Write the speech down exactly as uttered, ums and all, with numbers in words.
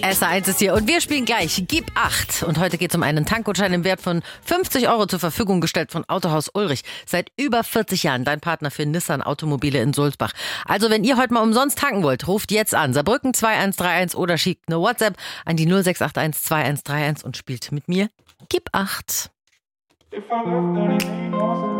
S eins ist hier und wir spielen gleich Gib acht. Und heute geht es um einen Tankgutschein im Wert von fünfzig Euro zur Verfügung gestellt von Autohaus Ulrich. Seit über vierzig Jahren dein Partner für Nissan Automobile in Sulzbach. Also wenn ihr heute mal umsonst tanken wollt, ruft jetzt an. Saarbrücken zwei eins drei eins oder schickt eine WhatsApp an die null sechs acht eins zwei eins drei eins und spielt mit mir Gib acht. If I left,